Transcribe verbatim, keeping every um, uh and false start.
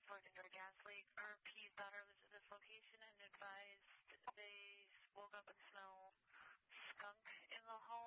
for an indoor gas leak. R P's daughter was at this location and advised they woke up and smell skunk in the home.